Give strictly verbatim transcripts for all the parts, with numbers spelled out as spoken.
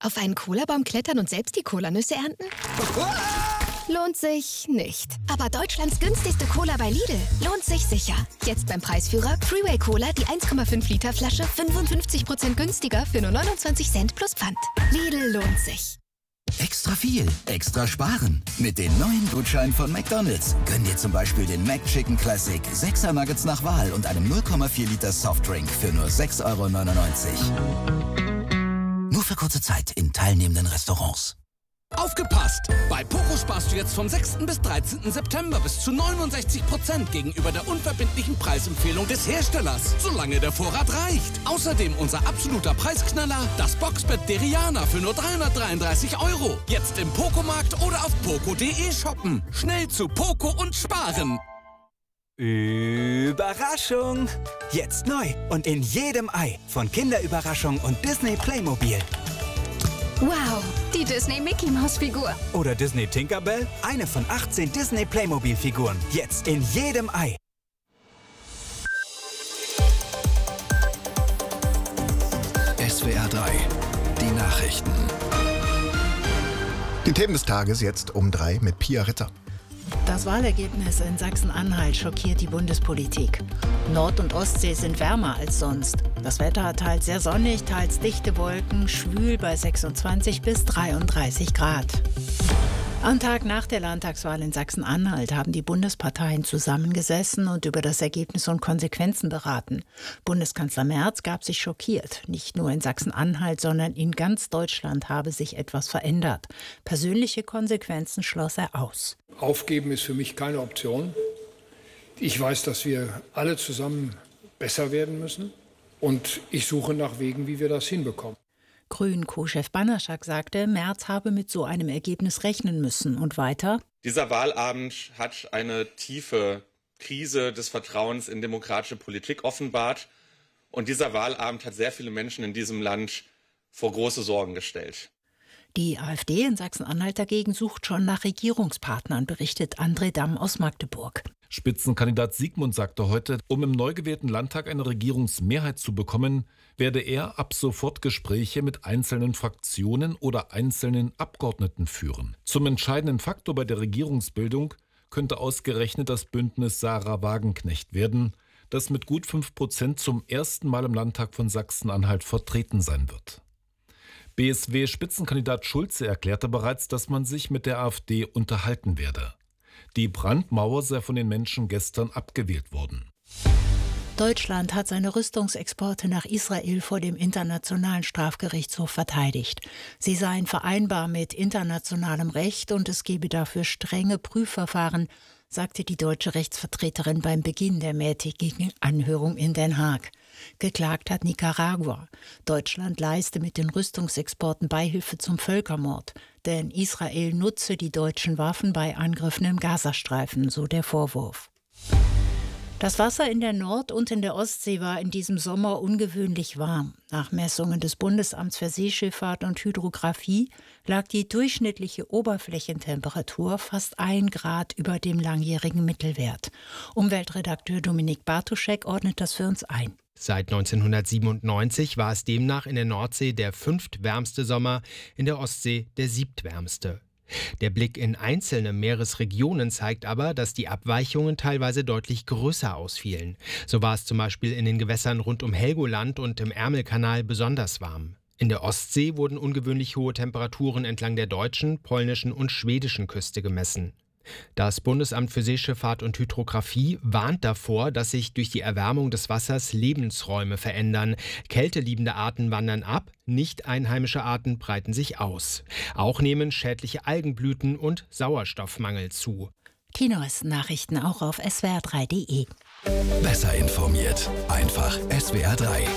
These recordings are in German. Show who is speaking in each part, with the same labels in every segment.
Speaker 1: Auf einen Cola-Baum klettern und selbst die Cola-Nüsse ernten? Lohnt sich nicht. Aber Deutschlands günstigste Cola bei Lidl lohnt sich sicher. Jetzt beim Preisführer Freeway Cola, die eins Komma fünf Liter Flasche, fünfundfünfzig Prozent günstiger für nur neunundzwanzig Cent plus Pfand. Lidl lohnt sich.
Speaker 2: Extra viel, extra sparen. Mit den neuen Gutscheinen von McDonald's. Gönn dir zum Beispiel den McChicken Classic, sechser Nuggets nach Wahl und einem null Komma vier Liter Softdrink für nur sechs Euro neunundneunzig. Nur für kurze Zeit in teilnehmenden Restaurants.
Speaker 3: Aufgepasst! Bei Poco sparst du jetzt vom sechsten bis dreizehnten September bis zu neunundsechzig Prozent gegenüber der unverbindlichen Preisempfehlung des Herstellers, solange der Vorrat reicht. Außerdem unser absoluter Preisknaller, das Boxbett Deriana für nur dreihundertdreiunddreißig Euro. Jetzt im Poco-Markt oder auf poco punkt de shoppen. Schnell zu Poco und sparen!
Speaker 4: Überraschung! Jetzt neu und in jedem Ei von Kinderüberraschung und Disney Playmobil.
Speaker 1: Wow, die Disney-Mickey-Maus-Figur.
Speaker 4: Oder Disney Tinkerbell, eine von achtzehn Disney Playmobil-Figuren. Jetzt in jedem Ei.
Speaker 2: S W R drei, die Nachrichten.
Speaker 5: Die Themen des Tages jetzt um drei mit Pia Ritter.
Speaker 6: Das Wahlergebnis in Sachsen-Anhalt schockiert die Bundespolitik. Nord- und Ostsee sind wärmer als sonst. Das Wetter teils sehr sonnig, teils dichte Wolken, schwül bei sechsundzwanzig bis dreiunddreißig Grad. Am Tag nach der Landtagswahl in Sachsen-Anhalt haben die Bundesparteien zusammengesessen und über das Ergebnis und Konsequenzen beraten. Bundeskanzler Merz gab sich schockiert. Nicht nur in Sachsen-Anhalt, sondern in ganz Deutschland habe sich etwas verändert. Persönliche Konsequenzen schloss er aus.
Speaker 7: Aufgeben ist für mich keine Option. Ich weiß, dass wir alle zusammen besser werden müssen. Und ich suche nach Wegen, wie wir das hinbekommen.
Speaker 6: Grünen-Co-Chef Banaszak sagte, Merz habe mit so einem Ergebnis rechnen müssen. Und weiter:
Speaker 8: Dieser Wahlabend hat eine tiefe Krise des Vertrauens in demokratische Politik offenbart. Und dieser Wahlabend hat sehr viele Menschen in diesem Land vor große Sorgen gestellt.
Speaker 6: Die AfD in Sachsen-Anhalt dagegen sucht schon nach Regierungspartnern, berichtet André Damm aus Magdeburg.
Speaker 9: Spitzenkandidat Siegmund sagte heute, um im neu gewählten Landtag eine Regierungsmehrheit zu bekommen, werde er ab sofort Gespräche mit einzelnen Fraktionen oder einzelnen Abgeordneten führen. Zum entscheidenden Faktor bei der Regierungsbildung könnte ausgerechnet das Bündnis Sarah Wagenknecht werden, das mit gut fünf Prozent zum ersten Mal im Landtag von Sachsen-Anhalt vertreten sein wird. B S W-Spitzenkandidat Schulze erklärte bereits, dass man sich mit der AfD unterhalten werde. Die Brandmauer sei von den Menschen gestern abgewählt worden.
Speaker 6: Deutschland hat seine Rüstungsexporte nach Israel vor dem Internationalen Strafgerichtshof verteidigt. Sie seien vereinbar mit internationalem Recht und es gebe dafür strenge Prüfverfahren, sagte die deutsche Rechtsvertreterin beim Beginn der mehrtägigen Anhörung in Den Haag. Geklagt hat Nicaragua. Deutschland leiste mit den Rüstungsexporten Beihilfe zum Völkermord. Denn Israel nutze die deutschen Waffen bei Angriffen im Gazastreifen, so der Vorwurf. Das Wasser in der Nord- und in der Ostsee war in diesem Sommer ungewöhnlich warm. Nach Messungen des Bundesamts für Seeschifffahrt und Hydrographie lag die durchschnittliche Oberflächentemperatur fast ein Grad über dem langjährigen Mittelwert. Umweltredakteur Dominik Bartoschek ordnet das für uns ein.
Speaker 10: Seit neunzehnhundertsiebenundneunzig war es demnach in der Nordsee der fünftwärmste Sommer, in der Ostsee der siebtwärmste. Der Blick in einzelne Meeresregionen zeigt aber, dass die Abweichungen teilweise deutlich größer ausfielen. So war es zum Beispiel in den Gewässern rund um Helgoland und im Ärmelkanal besonders warm. In der Ostsee wurden ungewöhnlich hohe Temperaturen entlang der deutschen, polnischen und schwedischen Küste gemessen. Das Bundesamt für Seeschifffahrt und Hydrographie warnt davor, dass sich durch die Erwärmung des Wassers Lebensräume verändern. Kälteliebende Arten wandern ab, nicht einheimische Arten breiten sich aus. Auch nehmen schädliche Algenblüten und Sauerstoffmangel zu.
Speaker 6: Die neuesten Nachrichten auch auf S W R drei punkt de.
Speaker 2: Besser informiert, einfach S W R drei.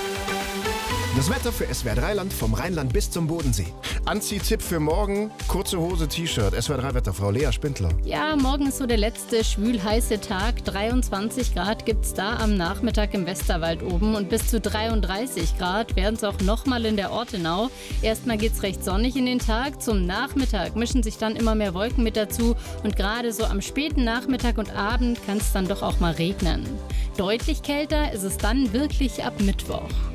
Speaker 5: Das Wetter für S W R drei Land vom Rheinland bis zum Bodensee. Anziehtipp für morgen, kurze Hose, T-Shirt. S W R drei Wetterfrau Lea Spindler.
Speaker 11: Ja, morgen ist so der letzte schwül-heiße Tag. dreiundzwanzig Grad gibt es da am Nachmittag im Westerwald oben und bis zu dreiunddreißig Grad werden es auch nochmal in der Ortenau. Erstmal geht es recht sonnig in den Tag. Zum Nachmittag mischen sich dann immer mehr Wolken mit dazu und gerade so am späten Nachmittag und Abend kann es dann doch auch mal regnen. Deutlich kälter ist es dann wirklich ab Mittwoch.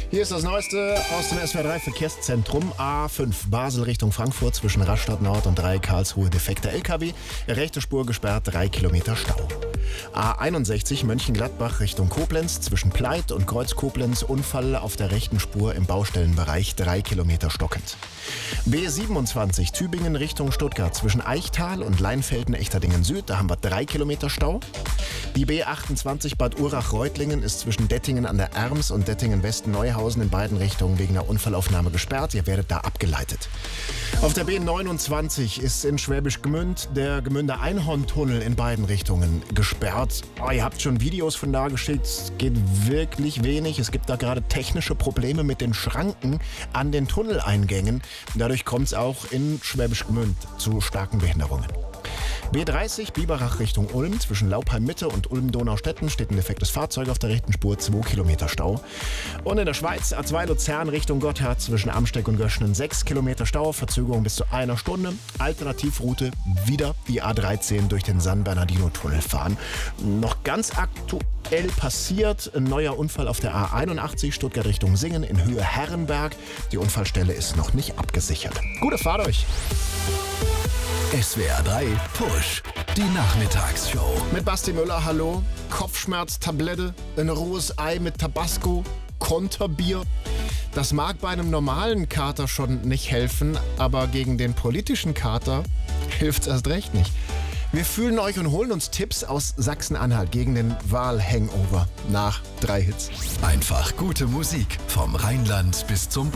Speaker 5: Hier ist das Neueste aus dem S W R drei Verkehrszentrum. A fünf Basel Richtung Frankfurt zwischen Rastatt Nord und drei Karlsruhe defekter L K W. Rechte Spur gesperrt, drei Kilometer Stau. A einundsechzig Mönchengladbach Richtung Koblenz zwischen Pleit und Kreuz Koblenz. Unfall auf der rechten Spur im Baustellenbereich, drei Kilometer stockend. B siebenundzwanzig Tübingen Richtung Stuttgart zwischen Eichtal und Leinfelden-Echterdingen Süd. Da haben wir drei Kilometer Stau. Die B achtundzwanzig Bad Urach-Reutlingen ist zwischen Dettingen an der Erms und Dettingen-West-Neuhausen in beiden Richtungen wegen einer Unfallaufnahme gesperrt. Ihr werdet da abgeleitet. Auf der B neunundzwanzig ist in Schwäbisch Gmünd der Gmünder Einhorntunnel in beiden Richtungen gesperrt. Oh, ihr habt schon Videos von da geschickt. Es geht wirklich wenig. Es gibt da gerade technische Probleme mit den Schranken an den Tunneleingängen. Dadurch kommt es auch in Schwäbisch Gmünd zu starken Behinderungen. B dreißig Biberach Richtung Ulm. Zwischen Laubheim-Mitte und Ulm-Donaustetten steht ein defektes Fahrzeug auf der rechten Spur, zwei Kilometer Stau. Und in der Schweiz A zwei Luzern Richtung Gotthard zwischen Amsteig und Göschenen sechs Kilometer Stau, Verzögerung bis zu einer Stunde. Alternativroute wieder die A dreizehn durch den San Bernardino-Tunnel fahren. Noch ganz aktuell passiert ein neuer Unfall auf der A einundachtzig Stuttgart Richtung Singen in Höhe Herrenberg. Die Unfallstelle ist noch nicht abgesichert. Gute Fahrt euch!
Speaker 2: S W R drei Push, die Nachmittagsshow.
Speaker 5: Mit Basti Müller, hallo. Kopfschmerztablette, ein rohes Ei mit Tabasco, Konterbier. Das mag bei einem normalen Kater schon nicht helfen, aber gegen den politischen Kater hilft's erst recht nicht. Wir fühlen euch und holen uns Tipps aus Sachsen-Anhalt gegen den Wahl-Hangover nach drei Hits.
Speaker 2: Einfach gute Musik vom Rheinland bis zum